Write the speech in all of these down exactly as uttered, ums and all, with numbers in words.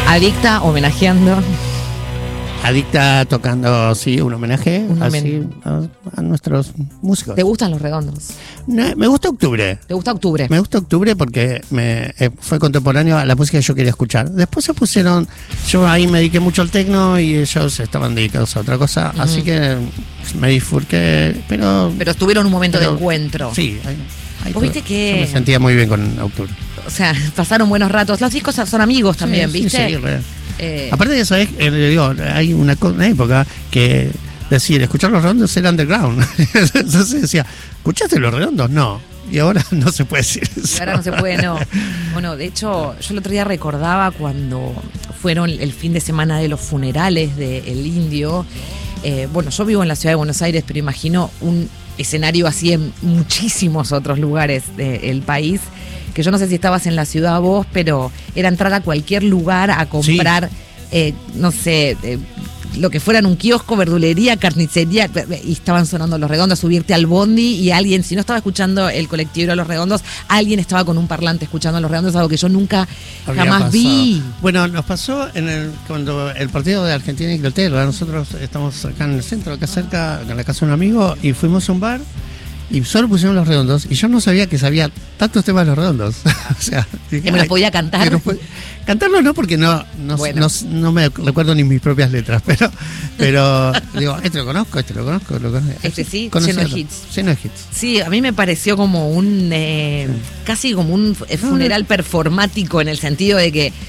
Adicta homenajeando. Adicta tocando, sí, un homenaje Un así a, a nuestros músicos. ¿Te gustan los redondos? No, me gusta octubre. ¿Te gusta octubre? Me gusta octubre porque me eh, fue contemporáneo a la música que yo quería escuchar. Después se pusieron, yo ahí me dediqué mucho al techno y ellos estaban dedicados a otra cosa, uh-huh. así que me disfurqué, pero... Pero estuvieron un momento pero, de encuentro. Sí. Ahí, ahí ¿Vos viste que...? Yo me sentía muy bien con octubre. O sea, pasaron buenos ratos. Los discos son amigos también, sí, ¿viste? Sí, sí, re. Eh, Aparte de eso, es, eh, digo, hay una, una época que decir, escuchar los redondos era underground. Entonces decía, ¿escuchaste los redondos? No. Y ahora no se puede decir eso. Ahora no se puede, no. Bueno, de hecho, yo el otro día recordaba cuando fueron el fin de semana de los funerales de El Indio. Eh, bueno, yo vivo en la ciudad de Buenos Aires, pero imagino un escenario así en muchísimos otros lugares del país. Que yo no sé si estabas en la ciudad vos, pero era entrar a cualquier lugar a comprar, sí. eh, no sé, eh, lo que fuera en un kiosco, verdulería, carnicería, y estaban sonando Los Redondos, subirte al bondi y alguien, si no estaba escuchando el colectivo de Los Redondos, alguien estaba con un parlante escuchando Los Redondos, algo que yo nunca Habría jamás pasado. vi. Bueno, nos pasó en el cuando el partido de Argentina e Inglaterra. Nosotros estamos acá en el centro, acá cerca, en la casa de un amigo, y fuimos a un bar. Y solo pusieron Los Redondos y yo no sabía que sabía tantos temas de Los Redondos. O sea, dije, que me los podía cantar. No puede, cantarlos no, porque no no, bueno. no no me recuerdo ni mis propias letras, pero pero digo, este lo conozco, este lo conozco, lo conozco. Este sí, lleno de hits. Lleno de hits. Sí, a mí me pareció como un eh, casi como un funeral performático, en el sentido de que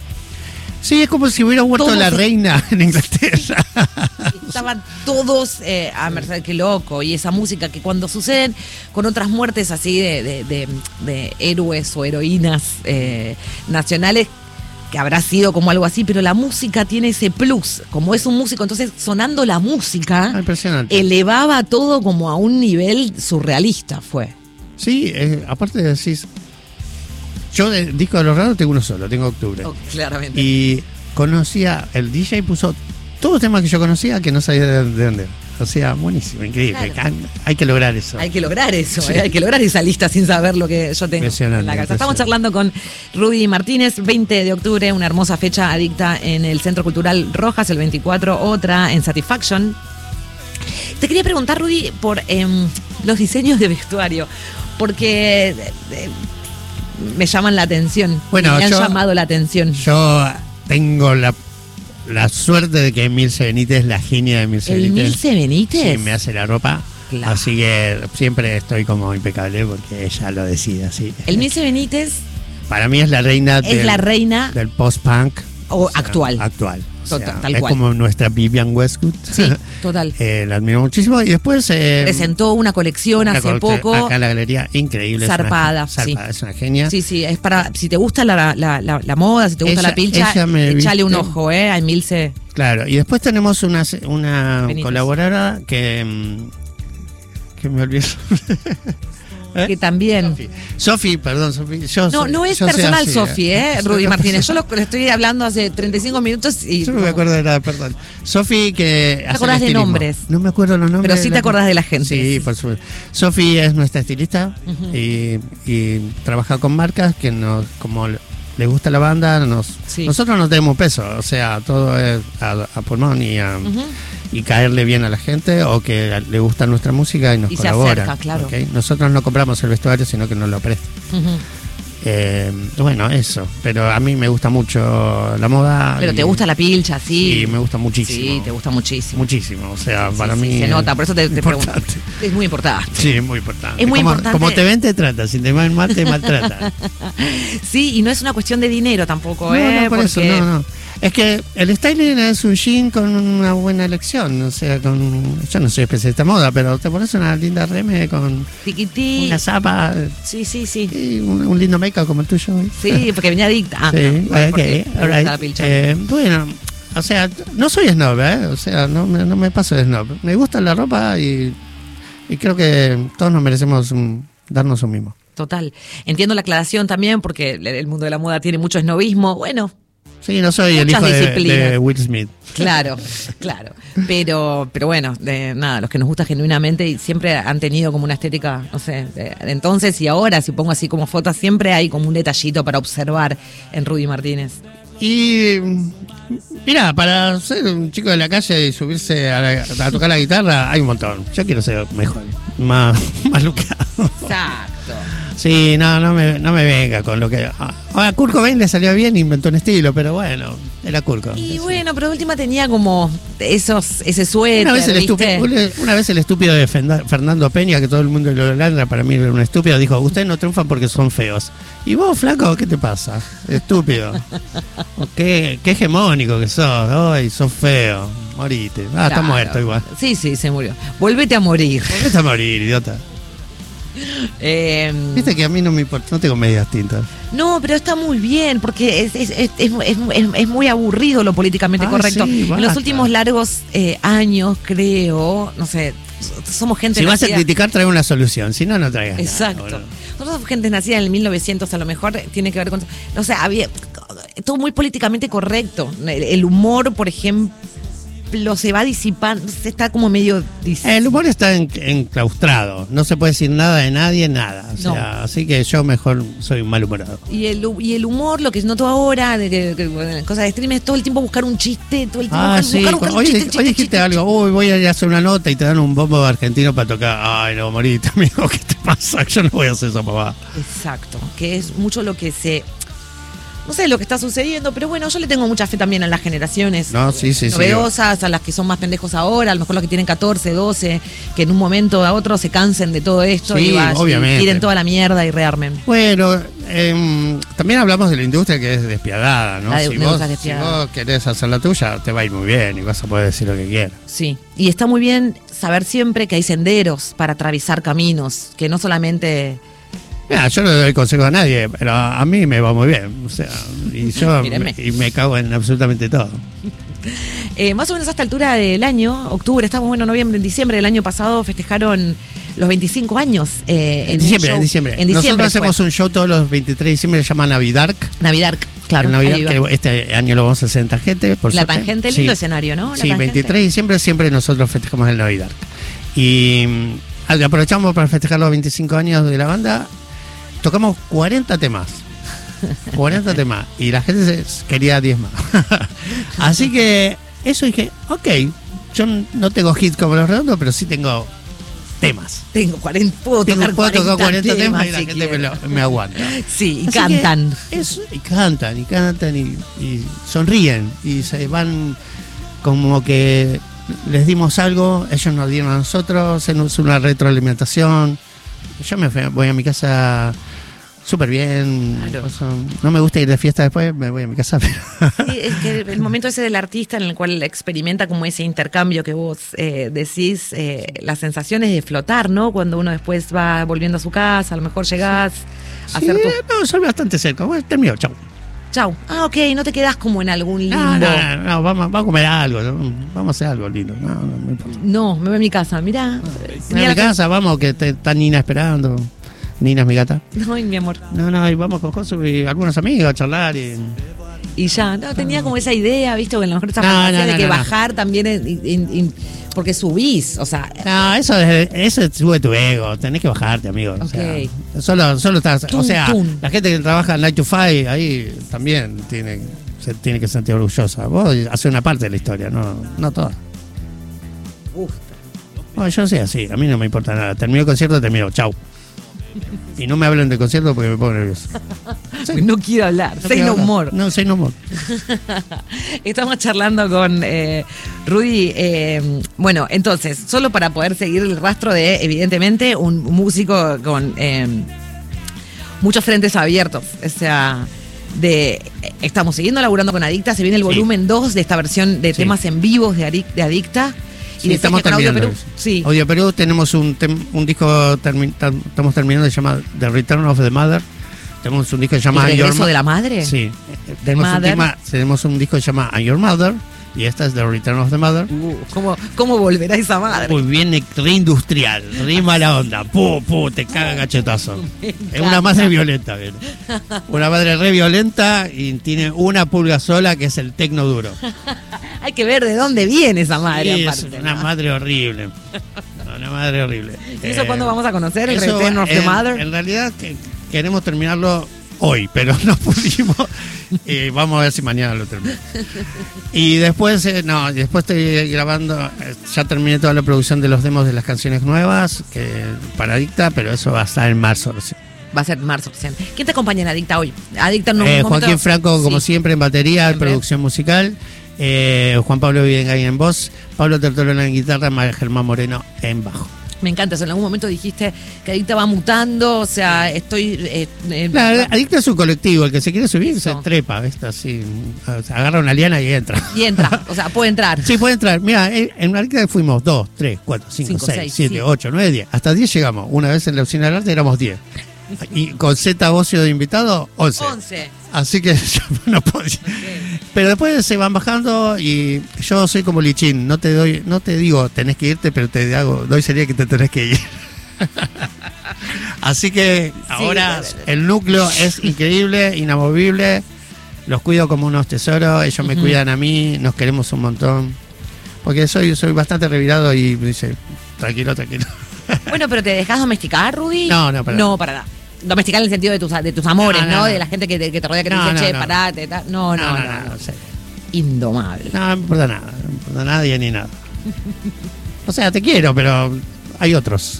sí, es como si hubiera muerto la reina en Inglaterra. Estaban todos eh, a merced, qué loco. Y esa música que cuando suceden con otras muertes así de, de, de, de héroes o heroínas eh, nacionales, que habrá sido como algo así, pero la música tiene ese plus. Como es un músico, entonces sonando la música, impresionante, elevaba todo como a un nivel surrealista, fue. Sí, eh, aparte de decís, yo de disco de Los Redondos tengo uno solo, tengo Octubre. Oh, claramente. Y conocía, el D J puso todos los temas que yo conocía que no sabía de, de dónde. O sea, buenísimo, increíble. Claro. Hay que lograr eso. Hay que lograr eso, sí. eh, hay que lograr esa lista sin saber lo que yo tengo en la casa. Estamos charlando con Rudy Martínez, veinte de octubre, una hermosa fecha Adicta en el Centro Cultural Rojas, el veinticuatro, otra en Satisfaction. Te quería preguntar, Rudy, por eh, los diseños de vestuario, porque... Eh, me llaman la atención. Bueno, me han yo, llamado la atención. Yo tengo la, la suerte de que Milce Benítez, la genia de Milce ¿El Benítez. Milce Benítez? Sí, me hace la ropa. Claro. Así que siempre estoy como impecable porque ella lo decide así. El Milce Benítez. Para mí es la reina, es del, la reina del post-punk. O, o sea, actual. Actual. Total, o sea, tal es cual. como nuestra Vivian Westwood. Sí, total. eh, la admiro muchísimo. Y después eh, presentó una colección una hace colección, poco. Acá en la galería, increíble. Zarpada, es una, zarpada, sí. Es una genia. Sí, sí, es para, si te gusta la, la, la, la moda, si te gusta ella, la pilcha, échale un ojo, eh, a Milce. Claro, y después tenemos una, una colaboradora que, que me olvidé. ¿Eh? Que también. Sofi, perdón, Sofi. Yo no, soy, no es yo personal, Sofi, ¿eh? Rudy Martínez. Yo lo, lo estoy hablando hace treinta y cinco minutos y. Yo no me acuerdo de nada, perdón. Sofi, que. ¿Te acordás de nombres? No me acuerdo los nombres. Pero sí te acordás de la gente. Sí, por supuesto. Sofi es nuestra estilista uh-huh. y, y trabaja con marcas que nos, como le gusta la banda, nos, sí. nosotros no tenemos peso, o sea, todo es a, a pulmón y a. Uh-huh. Y caerle bien a la gente o que le gusta nuestra música y nos y colabora. Se acerca, claro. ¿Okay? Nosotros no compramos el vestuario, sino que nos lo prestan. Uh-huh. eh, bueno, eso. Pero a mí me gusta mucho la moda. Pero y, te gusta la pilcha, sí. Sí, me gusta muchísimo. Sí, te gusta muchísimo. Muchísimo. O sea, sí, para sí, mí. Se nota, por eso te, te pregunto. Es muy importante. Sí, es muy importante. Es muy como, importante. Como te ven, te trata. Si te ven mal, te maltrata. Sí, y no es una cuestión de dinero tampoco, no, ¿eh? No, por Porque... eso, no, no. Es que el styling es un jean con una buena elección, o sea, con yo no soy especialista en moda, pero te pones una linda reme con Tiquití. Una zapa. Sí, sí, sí. Y un, un lindo make-up como el tuyo. Sí, porque venía adicta. Ah, sí, no, okay, right. eh, bueno, o sea, no soy snob, ¿eh? O sea, no, no me paso de snob. Me gusta la ropa y, y creo que todos nos merecemos un, darnos un mimo. Total. Entiendo la aclaración también, porque el mundo de la moda tiene mucho snobismo. Bueno. Sí, no soy el hijo de, de Will Smith. Claro, claro. Pero, pero bueno, de, nada, los que nos gusta genuinamente y siempre han tenido como una estética, no sé, de, de entonces y ahora, si pongo así como fotos, siempre hay como un detallito para observar en Rudy Martínez. Y mira, para ser un chico de la calle y subirse a, la, a tocar la guitarra, hay un montón. Yo quiero ser mejor, más, más lucrado. Exacto. Sí, no, no me, no me venga con lo que... A Kurt Cobain le salió bien, inventó un estilo, pero bueno, era Kurt Cobain. Y sí. bueno, pero de última tenía como esos, ese suéter, una vez, el ¿viste? estúpido, una vez el estúpido de Fernando Peña, que todo el mundo lo ladra, para mí era un estúpido, dijo, ustedes no triunfan porque son feos. ¿Y vos, flaco, qué te pasa? Estúpido. qué, qué hegemónico que sos. Ay, sos feo. Morite. Ah, claro. Está muerto igual. Sí, sí, se murió. Volvete a morir. Volvete a morir, idiota. Eh, Viste que a mí no me importa, no tengo medias tintas. No, pero está muy bien, porque es, es, es, es, es, es muy aburrido lo políticamente ah, correcto. Sí, en los últimos largos eh, años, creo, no sé, somos gente Si nacida... vas a criticar, trae una solución, si no, no traigas Exacto. nada. Nosotros somos gente nacida en el mil novecientos, a lo mejor tiene que ver con... O sea, había todo muy políticamente correcto. El, el humor, por ejemplo, se va disipando, se está como medio... Dis... El humor está en, enclaustrado, no se puede decir nada de nadie, nada. O sea, no. Así que yo mejor soy un malhumorado. Y el, y el humor, lo que se noto ahora, de que, que cosas de streaming, es todo el tiempo buscar un chiste, todo el tiempo ah, buscar, sí. buscar, buscar hoy, un chiste, hoy chiste, dijiste chiste, algo, uy, voy a ir a hacer una nota y te dan un bombo argentino para tocar. Ay, no, morite, amigo, ¿qué te pasa? Yo no voy a hacer esa papá. Exacto, que es mucho lo que se... No sé lo que está sucediendo, pero bueno, yo le tengo mucha fe también a las generaciones no, sí, sí, novedosas, sí. a las que son más pendejos ahora, a lo mejor los que tienen catorce, doce, que en un momento a otro se cansen de todo esto sí, y, vas, obviamente. y tiren toda la mierda y rearmen. Bueno, eh, también hablamos de la industria que es despiadada, ¿no? La de, si, de vos, despiadada. si vos querés hacer la tuya, te va a ir muy bien y vas a poder decir lo que quieras. Sí, y está muy bien saber siempre que hay senderos para atravesar caminos, que no solamente... Mira, yo no le doy consejo a nadie, pero a mí me va muy bien. O sea, y yo me, y me cago en absolutamente todo. Eh, más o menos a esta altura del año, octubre, estamos bueno, noviembre, en diciembre del año pasado festejaron los veinticinco años. Eh, en, diciembre, en diciembre, en diciembre. Nosotros fue. hacemos un show todos los veintitrés de diciembre, se llama Navidark. Navidark, claro. Navidark, que este año lo vamos a hacer en Tangente. Por la suerte. Tangente, lindo sí. escenario, ¿no? La sí, Tangente. veintitrés de diciembre siempre nosotros festejamos el Navidark. Y um, aprovechamos para festejar los veinticinco años de la banda. Tocamos cuarenta temas. cuarenta temas. Y la gente se quería diez más. Así que eso dije, ok, yo no tengo hits como Los Redondos, pero sí tengo temas. Tengo cuarenta, puedo tengo, tocar puedo cuarenta, tocar cuarenta temas, temas si y la gente quiero. me, lo, me aguanta. Sí, y Así cantan. Eso, y cantan, y cantan, y, y sonríen. Y se van como que les dimos algo, ellos nos dieron a nosotros, es una retroalimentación. Yo me fui, voy a mi casa súper bien. Claro. No me gusta ir de fiesta después, me voy a mi casa. Pero... Sí, es que el momento ese del artista en el cual experimenta como ese intercambio que vos eh, decís, eh, las sensaciones de flotar, ¿no? Cuando uno después va volviendo a su casa, a lo mejor llegás sí. a hacer tu... No, soy bastante cerca. Bueno, termino, chau. Chau. Ah, ok, no te quedás como en algún limbo. No, no, no, no vamos, vamos a comer algo, vamos a hacer algo lindo. No, no, no importa. No, me voy a mi casa, mirá. No, me voy a mi casa, vamos, que te, está Nina esperando. Nina es mi gata. No, mi amor. No, no, y vamos con Josu y algunos amigos a charlar y... Y ya, no, tenía como esa idea, ¿viste? Que a lo mejor esa no, fantasía no, no, de que no, bajar no. también, en, en, en, porque subís, o sea... No, eso, eso sube tu ego, tenés que bajarte, amigo. Okay. O sea, solo, solo estás... Tum, o sea, tum. La gente que trabaja en nine to five, ahí también tiene, se tiene que sentir orgullosa. Vos haces una parte de la historia, no, no toda. Uf. No, yo soy así, a mí no me importa nada. Termino el concierto, termino, chau. Y no me hablen del concierto porque me pongo nervioso. Sí. No quiero hablar, no say no more. No, say no more. Estamos charlando con eh, Rudy. Eh, bueno, entonces, solo para poder seguir el rastro de, evidentemente, un músico con eh, muchos frentes abiertos. O sea, de estamos siguiendo laburando con Adicta. Se viene el volumen dos sí. de esta versión de sí. temas en vivos de, Adic- de Adicta. Sí, y estamos terminando. Audio Perú, sí. Audio Perú tenemos un, tem- un disco, termi- tam- estamos terminando, se llama The Return of the Mother. Tenemos un disco que se llama ¿El regreso de la madre? Sí. The tenemos, Mother. Un tema, tenemos un disco que se llama I'm Your Mother. Y esta es The Return of the Mother. Uh, ¿cómo, ¿Cómo volverá esa madre? Muy bien, reindustrial, re mala onda. Pu, pu, te caga cachetazo. Es una madre violenta, ¿bien? Una madre re violenta y tiene una pulga sola que es el tecno duro. Hay que ver de dónde viene esa madre. Sí, aparte, es una ¿no? madre horrible. Una madre horrible. ¿Y eso eh, cuándo vamos a conocer? ¿El Return of the en, Mother? En realidad que, queremos terminarlo hoy, pero no pudimos. Y vamos a ver si mañana lo termino. Y después, eh, no, después estoy grabando, eh, ya terminé toda la producción de los demos de las canciones nuevas que, para Adicta, pero eso va a estar en marzo recién. Va a ser marzo recién. ¿Quién te acompaña en Adicta hoy? Adicta en un eh, momento... Joaquín Franco, como sí. siempre, en batería, en Siempre. producción musical. Eh, Juan Pablo Videngay en voz. Pablo Tertolona en guitarra. María Germán Moreno en bajo. Me encanta eso. En algún momento dijiste que Adicta va mutando, o sea, estoy... Eh, eh, Claro, Adicta es un colectivo, el que se quiere subir Eso. se trepa, ¿viste? Así, agarra una liana y entra. Y entra, o sea, puede entrar. Sí, puede entrar. Mira, en Adicta fuimos dos, tres, cuatro, cinco, Cinco, seis, seis, siete, sí. ocho, nueve, diez. Hasta diez llegamos. Una vez en la Usina del Arte éramos diez. Y con Z Bocio de invitado, once. once. Así que yo no podía. Okay. Pero después se van bajando y yo soy como Lichín, no te doy, no te digo tenés que irte, pero te hago, doy sería que te tenés que ir. Así que ahora Sí, el núcleo es increíble, inamovible, los cuido como unos tesoros, ellos me Ujú. cuidan a mí, nos queremos un montón. Porque soy, soy bastante revirado y me dice, tranquilo, tranquilo. Bueno, pero ¿te dejás domesticar, Rudy? No, no, para No, nada. para nada. Domesticar en el sentido de tus, de tus amores, No, ¿no? no, no. De la gente que te, que te rodea, que No, te dice, no, che, no. parate, ta- No, no, no. no, no. no, sé. Indomable. No, no me importa nada, no me importa nadie ni nada. O sea, te quiero, pero hay otros.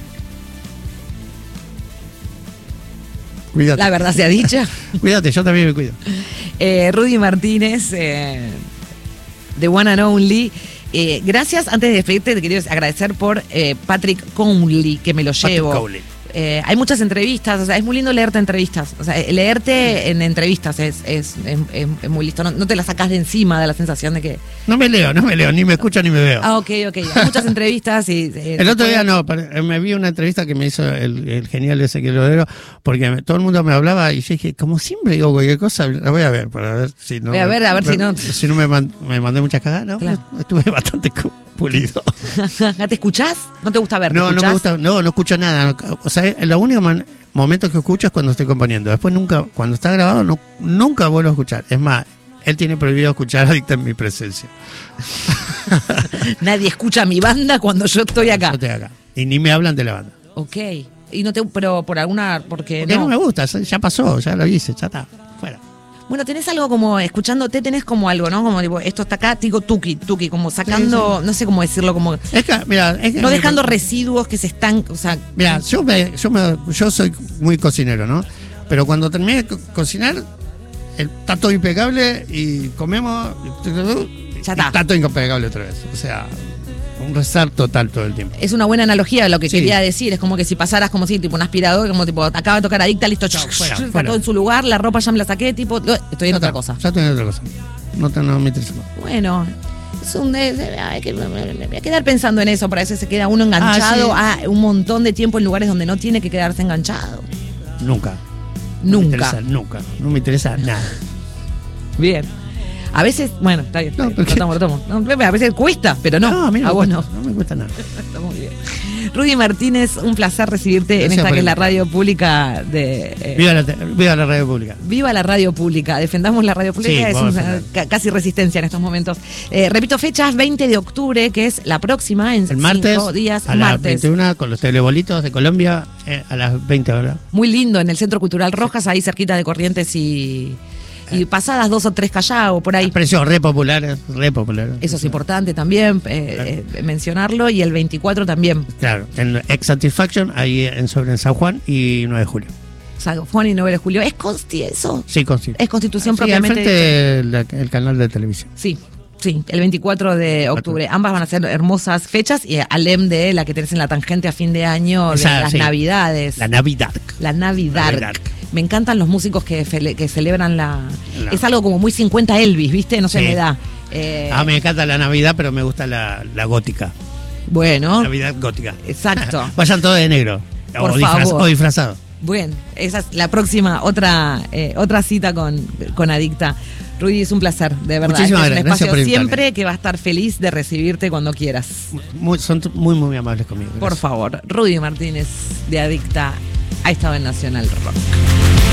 Cuídate. La verdad sea dicha. Cuídate, yo también me cuido. Eh, Rudy Martínez, eh, The One and Only. Eh, gracias, antes de despedirte, te quería agradecer por eh, Patrick Conley, que me lo Patrick llevo. Cowley. Eh, hay muchas entrevistas, o sea, es muy lindo leerte entrevistas. O sea, eh, leerte en entrevistas es, es, es, es- es muy listo. No, no te la sacás de encima, da la sensación de que. No me leo, no me leo, ni me escucho ni me veo. Ah, ok, ok. Hay muchas entrevistas y. eh, El otro se día puede- no, pero me vi una entrevista que me hizo el, el genial Ezequiel Lodero, porque me- todo el mundo me hablaba y yo dije, como siempre digo cualquier cosa, la voy a ver, para ver si no. Voy a ver, a ver me- si no- Si no me, man- me mandé muchas cagadas, no, Claro. estuve bastante cu- pulido. ¿Te escuchás? ¿No te gusta ver? ¿Te No, no me escuchás? gusta, no, no escucho nada. O sea, el único man- momento que escucho es cuando estoy componiendo. Después nunca, cuando está grabado, no, nunca vuelvo a escuchar. Es más, él tiene prohibido escuchar Adicta en mi presencia. Nadie escucha mi banda cuando yo estoy acá. Yo estoy acá. Y ni me hablan de la banda. Ok. Y no te, pero por alguna, porque Porque no. no. me gusta, ya pasó, ya lo hice, ya está, fuera. Bueno, tenés algo como, escuchándote, tenés como algo, ¿no? Como tipo, esto está acá, digo tuki, tuki, como sacando, no sé cómo decirlo, como Es que, mira, es que, no dejando residuos que se están, o sea, Mira, yo, me, yo, me, yo soy muy cocinero, ¿no? Pero cuando terminé de co- cocinar, el- está todo impecable y comemos. Y, Ya está. y está todo impecable otra vez. O sea, un rezar total todo el tiempo. es una buena analogía de lo que Sí. quería decir. Es como que si pasaras como si, tipo, un aspirador, como tipo, acaba de tocar Adicta, listo, Chao, fuera, está fuera. todo en su lugar, la ropa ya me la saqué, tipo, estoy en Ya otra está, cosa. Ya estoy en otra cosa. No, te, no me interesa más. Bueno, es un, eh, eh, hay que, me voy a quedar pensando en eso, para veces se queda uno enganchado Ah, a un montón de tiempo en lugares donde no tiene que quedarse enganchado. Nunca. No me Nunca. interesa, nunca. No me interesa nada. Bien. A veces, bueno, está bien, está No, bien, ¿por lo qué? tomo, lo tomo. No, Pepe, a veces cuesta, pero no. a mí no, a me vos cuesta, no. no me cuesta nada. Está muy bien. Rudy Martínez, un placer recibirte en Gracias esta por que es la invitarme. radio pública de. eh, Viva la, te- viva la radio pública. Viva la radio pública, defendamos la radio pública, Sí, es vamos a una, defender. ca- casi resistencia en estos momentos. Eh, repito, fechas veinte de octubre, que es la próxima, en El martes, cinco días, a las martes. veintiuna, con los telebolitos de Colombia, eh, a las veinte horas. Muy lindo, en el Centro Cultural Rojas, ahí cerquita de Corrientes y, y pasadas dos o tres Callao, por ahí. Precios re populares, re populares. Eso es importante también eh, eh, mencionarlo. Y el veinticuatro también. Claro, en Ex Satisfaction, ahí en sobre en San Juan y nueve de julio. San Juan y nueve de julio. ¿Es consti eso? Sí, con sí. Es Constitución Sí, propiamente. al frente del el canal de televisión. Sí, sí, el veinticuatro de octubre. Ambas van a ser hermosas fechas y alem de la que tenés en la tangente a fin de año, de Esa, las sí. Navidades. La Navidad. La Navidad. Navidad. Me encantan los músicos que, fele- que celebran la... La- Es algo como muy cincuenta Elvis, ¿viste? No se Sí. me da. Eh, Ah, me encanta la Navidad, pero me gusta la, la gótica. bueno, Navidad gótica. exacto. Vayan todos de negro. Por o, disfraz- favor. o disfrazados. Bueno, esa es la próxima, otra eh, otra cita con, con Adicta. Rudy, es un placer, de verdad. Muchísimas Este es un gracias espacio por invitarme. siempre que va a estar feliz de recibirte cuando quieras. Muy- son t- muy, muy amables conmigo. Por Gracias. favor, Rudy Martínez de Adicta ha estado en Nacional Rock.